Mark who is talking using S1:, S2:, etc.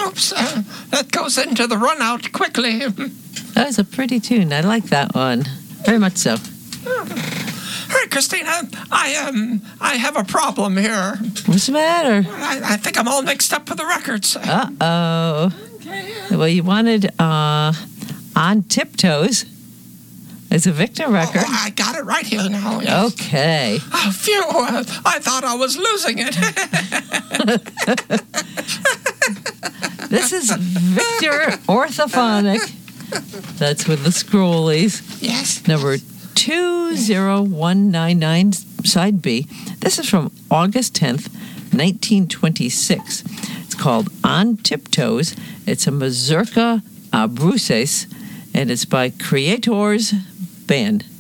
S1: Oops, that goes into the run out quickly.
S2: That was a pretty tune. I like that one. Very much so.
S1: Hey, Christina, I have a problem here.
S2: What's the matter?
S1: I think I'm all mixed up with the records.
S2: Uh-oh. Well, you wanted On Tiptoes. It's a Victor record.
S1: Oh, I got it right here now. Yes.
S2: Okay.
S1: Oh, phew. I thought I was losing it.
S2: This is Victor Orthophonic. That's with the Scrollies.
S1: Yes.
S2: Number 20199, side B. This is from August 10th, 1926. It's called On Tiptoes. It's a mazurka a bruces, and it's by Creators Band.